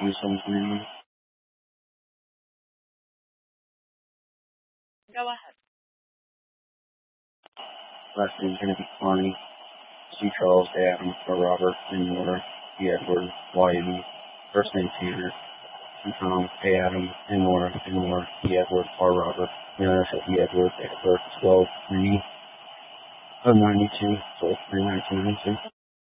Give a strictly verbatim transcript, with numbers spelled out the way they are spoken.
two seven three. Go ahead. Last name's going to be Connie. C. Charles, A. Adam, R. Robert, N. Nora, E. Edward, Y. E. First name Peter. C. Tom, A. Adam, N. Nora, N. Nora, E. Edward, R. Robert, N. E. Edward, X. twelve, three. Oh, ninety-two, so three nineteen ninety-two.